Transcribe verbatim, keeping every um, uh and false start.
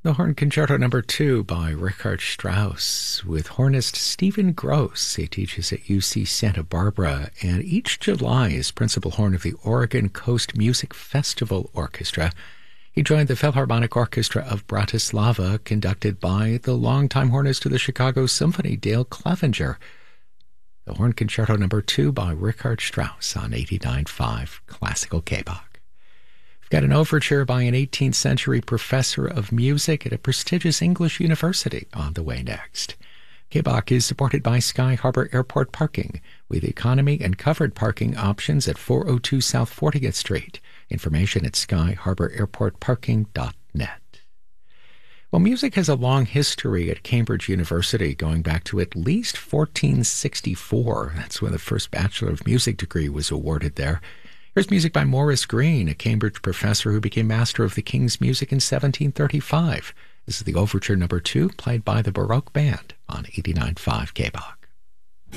The Horn Concerto Number Two by Richard Strauss with hornist Stephen Gross. He teaches at U C Santa Barbara, and each July is principal horn of the Oregon Coast Music Festival Orchestra. He joined the Philharmonic Orchestra of Bratislava, conducted by the longtime hornist of the Chicago Symphony, Dale Clevenger. The Horn Concerto Number Two by Richard Strauss on eighty-nine point five Classical K-Bach. Got an overture by an eighteenth century professor of music at a prestigious English university on the way next. K-Bach is supported by Sky Harbor Airport Parking, with economy and covered parking options at four oh two South fortieth Street. Information at sky harbor airport parking dot net. Well, music has a long history at Cambridge University, going back to at least fourteen sixty-four. That's when the first Bachelor of Music degree was awarded there. Here's music by Morris Green, a Cambridge professor who became master of the King's music in seventeen thirty-five. This is the Overture Number Two, played by the Baroque Band on eighty-nine point five K-Bach.